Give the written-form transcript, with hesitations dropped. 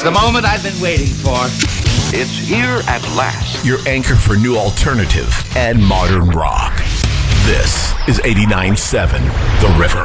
It's the moment I've been waiting for. It's here at last. Your anchor for new alternative and modern rock. This is 89.7 The River.